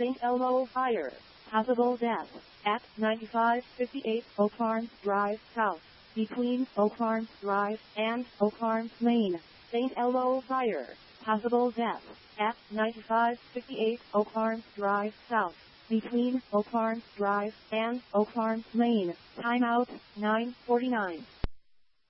St. Elmo fire. Possible death. At 9558 Oak Farms Drive South. Between Oak Farms Drive and Oak Farms Lane. St. Elmo fire. Possible death. At 9558 Oak Farms Drive South. Between Oak Farms Drive and Oak Farms Lane. Timeout 9:49.